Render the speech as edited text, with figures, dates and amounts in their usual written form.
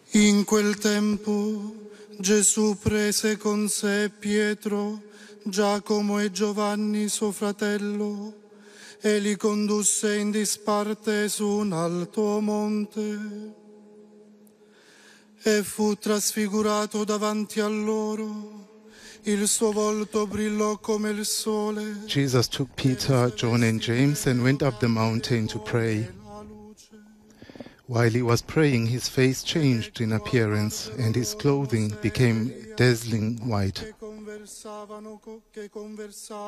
In quel tempo Gesù prese con sé Pietro, Giacomo e Giovanni suo fratello e li condusse in disparte su un alto monte e fu trasfigurato davanti a loro. Il suo volto brillò come il sole. Jesus took Peter, John and James and went up the mountain to pray. While he was praying, his face changed in appearance and his clothing became dazzling white.